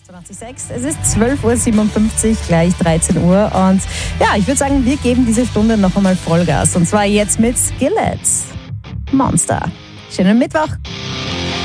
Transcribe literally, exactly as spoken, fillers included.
achtundachtzig Komma sechs. Es ist zwölf Uhr siebenundfünfzig, gleich dreizehn Uhr. Und ja, ich würde sagen, wir geben diese Stunde noch einmal Vollgas. Und zwar jetzt mit Skillet. Monster. Schönen Mittwoch.